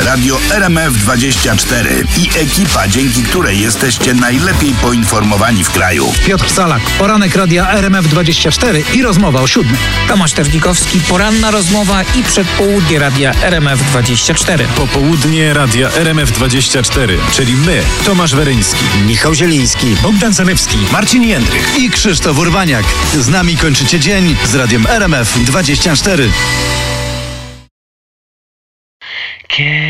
Radio RMF24 i ekipa, dzięki której jesteście najlepiej poinformowani w kraju. Piotr Salak, poranek Radia RMF24 i rozmowa o 7:00. Tomasz Terlikowski, poranna rozmowa i przedpołudnie Radia RMF24. Popołudnie Radia RMF24, czyli my, Tomasz Weryński, Michał Zieliński, Bogdan Zalewski, Marcin Jędrych i Krzysztof Urbaniak. Z nami kończycie dzień z Radiem RMF24.